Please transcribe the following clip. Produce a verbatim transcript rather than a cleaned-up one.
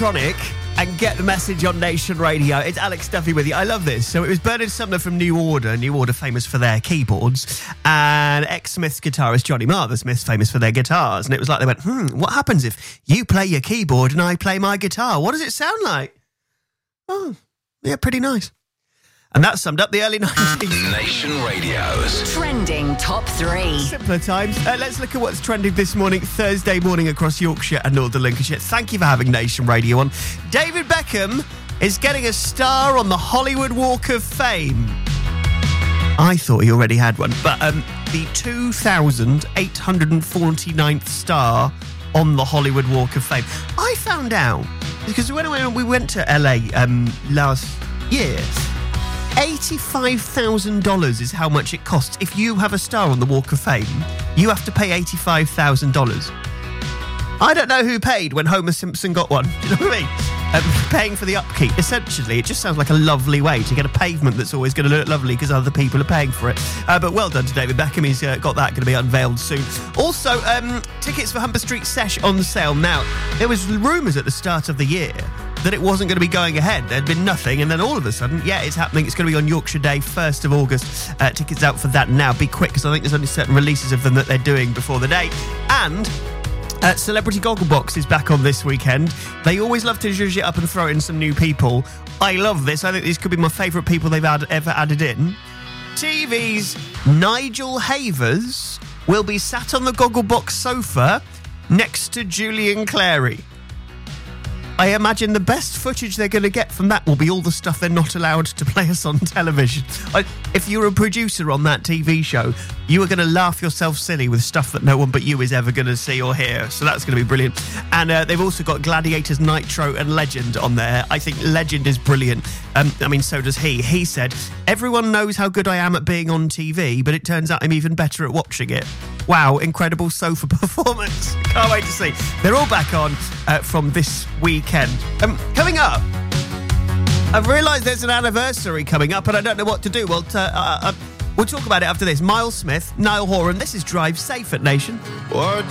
electronic and get the message on Nation Radio. It's Alex Duffy with you. I love this. So it was Bernard Sumner from New Order. New Order famous for their keyboards. And ex-Smiths guitarist Johnny Marr, the Smiths famous for their guitars. And it was like they went, hmm, what happens if you play your keyboard and I play my guitar? What does it sound like? Oh, yeah, pretty nice. And that summed up the early nineties. Nation Radio's Trending Top three. Simpler times. Uh, let's look at what's trending this morning, Thursday morning across Yorkshire and Northern Lincolnshire. Thank you for having Nation Radio on. David Beckham is getting a star on the Hollywood Walk of Fame. I thought he already had one, but um, the two thousand eight hundred forty-ninth star on the Hollywood Walk of Fame. I found out, because when we went to L A um, last year, eighty-five thousand dollars is how much it costs. If you have a star on the Walk of Fame, you have to pay eighty-five thousand dollars. I don't know who paid when Homer Simpson got one. Do you know what I mean? Um, paying for the upkeep. Essentially, it just sounds like a lovely way to get a pavement that's always going to look lovely because other people are paying for it. Uh, but well done to David Beckham. He's uh, got that going to be unveiled soon. Also, um, tickets for Humber Street Sesh on sale. Now, there was rumours at the start of the year that it wasn't going to be going ahead. There'd been nothing, and then all of a sudden, yeah, it's happening. It's going to be on Yorkshire Day, first of August. Uh, tickets out for that now. Be quick, because I think there's only certain releases of them that they're doing before the day. And uh, Celebrity Gogglebox is back on this weekend. They always love to zhuzh it up and throw in some new people. I love this. I think these could be my favourite people they've had, ever added in. T V's Nigel Havers will be sat on the Gogglebox sofa next to Julian Clary. I imagine the best footage they're going to get from that will be all the stuff they're not allowed to play us on television. I, if you're a producer on that T V show, you are going to laugh yourself silly with stuff that no one but you is ever going to see or hear. So that's going to be brilliant. And uh, they've also got Gladiators, Nitro and Legend on there. I think Legend is brilliant. Um, I mean, so does he. He said, everyone knows how good I am at being on T V, but it turns out I'm even better at watching it. Wow, incredible sofa performance. Can't wait to see. They're all back on uh, from this weekend. Um, coming up, I've realised there's an anniversary coming up and I don't know what to do. Well, t- uh, uh, we'll talk about it after this. Miles Smith, Niall Horan, this is Drive Safe at Nation. What